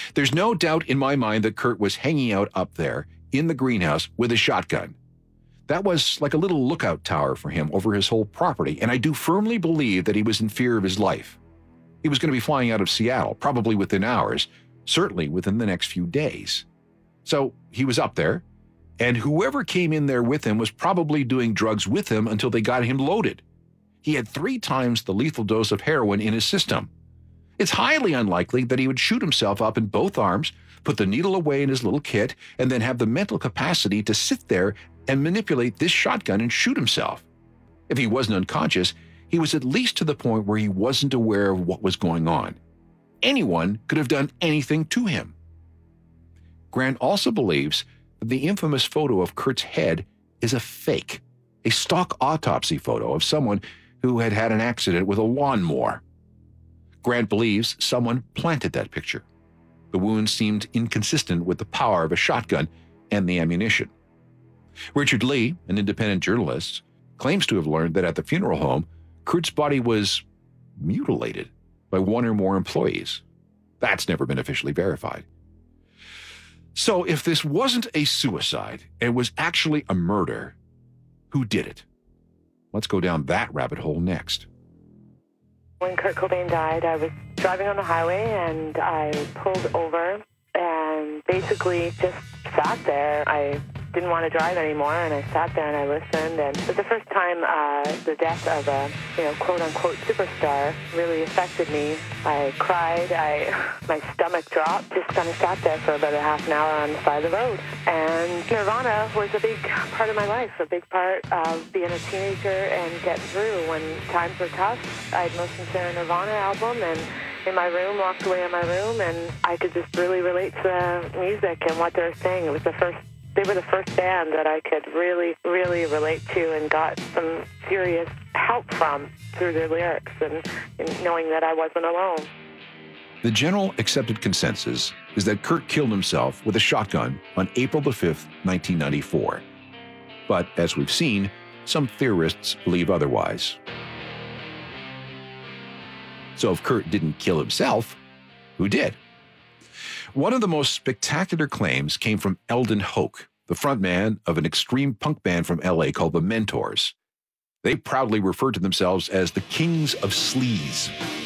There's no doubt in my mind that Kurt was hanging out up there in the greenhouse with a shotgun. That was like a little lookout tower for him over his whole property, and I do firmly believe that he was in fear of his life. He was going to be flying out of Seattle, probably within hours, certainly within the next few days. So he was up there, and whoever came in there with him was probably doing drugs with him until they got him loaded. He had 3 times the lethal dose of heroin in his system. It's highly unlikely that he would shoot himself up in both arms, put the needle away in his little kit, and then have the mental capacity to sit there and manipulate this shotgun and shoot himself. If he wasn't unconscious, he was at least to the point where he wasn't aware of what was going on. Anyone could have done anything to him. Grant also believes that the infamous photo of Kurt's head is a fake, a stock autopsy photo of someone who had had an accident with a lawnmower. Grant believes someone planted that picture. The wounds seemed inconsistent with the power of a shotgun and the ammunition. Richard Lee, an independent journalist, claims to have learned that at the funeral home, Kurt's body was mutilated by one or more employees. That's never been officially verified. So if this wasn't a suicide and was actually a murder, who did it? Let's go down that rabbit hole next. When Kurt Cobain died, I was driving on the highway and I pulled over and basically just sat there. I didn't want to drive anymore, and I sat there and I listened. And it was the first time the death of a, quote-unquote superstar really affected me. I cried. My stomach dropped. Just kind of sat there for about a half an hour on the side of the road. And Nirvana was a big part of my life, a big part of being a teenager and getting through when times were tough. I'd listened to a Nirvana album and in my room, locked away in my room, and I could just really relate to the music and what they were saying. They were the first band that I could really, really relate to and got some serious help from through their lyrics and knowing that I wasn't alone. The general accepted consensus is that Kurt killed himself with a shotgun on April the 5th, 1994. But as we've seen, some theorists believe otherwise. So if Kurt didn't kill himself, who did? One of the most spectacular claims came from Eldon Hoke, the frontman of an extreme punk band from LA called The Mentors. They proudly referred to themselves as the Kings of Sleaze.